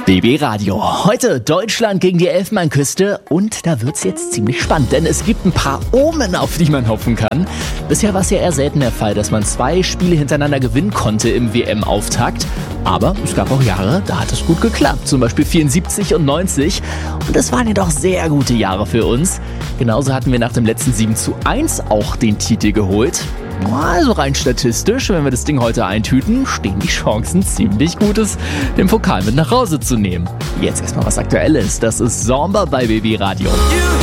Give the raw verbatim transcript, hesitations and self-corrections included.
B B Radio. Heute Deutschland gegen die Elfenbeinküste und da wird's jetzt ziemlich spannend, denn es gibt ein paar Omen, auf die man hoffen kann. Bisher war es ja eher selten der Fall, dass man zwei Spiele hintereinander gewinnen konnte im W M-Auftakt. Aber es gab auch Jahre, da hat es gut geklappt, zum Beispiel vierundsiebzig und neunzig. Und das waren ja doch sehr gute Jahre für uns. Genauso hatten wir nach dem letzten sieben zu eins auch den Titel geholt. Also rein statistisch, wenn wir das Ding heute eintüten, stehen die Chancen ziemlich gut, es den Pokal mit nach Hause zu nehmen. Jetzt erstmal was Aktuelles, das ist Zomba bei B B Radio.